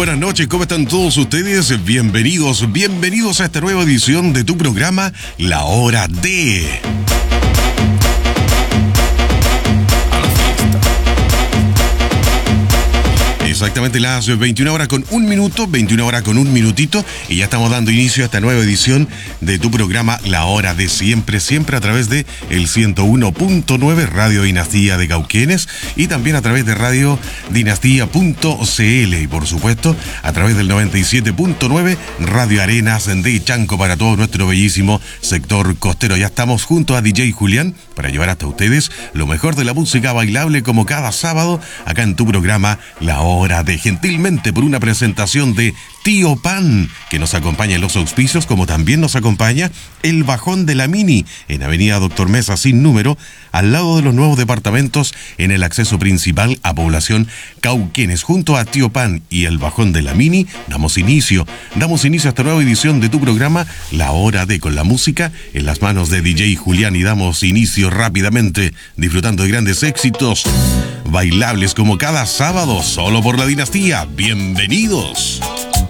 buenas noches, ¿cómo están todos ustedes? Bienvenidos a esta nueva edición de tu programa La Hora de... Exactamente las 21 horas con un minuto, 21 horas con un minutito, y ya estamos dando inicio a esta nueva edición de tu programa La Hora de Siempre, siempre a través de el 101.9 Radio Dinastía de Cauquenes y también a través de Radio Dinastía.cl y por supuesto a través del 97.9 Radio Arenas de Chanco para todo nuestro bellísimo sector costero. Ya estamos junto a DJ Julián para llevar hasta ustedes lo mejor de la música bailable como cada sábado acá en tu programa La Hora de, gentilmente por una presentación de Tío Pan, que nos acompaña en los auspicios, como también nos acompaña el Bajón de la Mini, en Avenida Doctor Mesa sin número, al lado de los nuevos departamentos en el acceso principal a población Cauquenes. Junto a Tío Pan y el Bajón de la Mini, damos inicio a esta nueva edición de tu programa La Hora de, con la música en las manos de DJ Julián, y damos inicio rápidamente, disfrutando de grandes éxitos bailables como cada sábado, solo por la Dinastía. ¡Bienvenidos!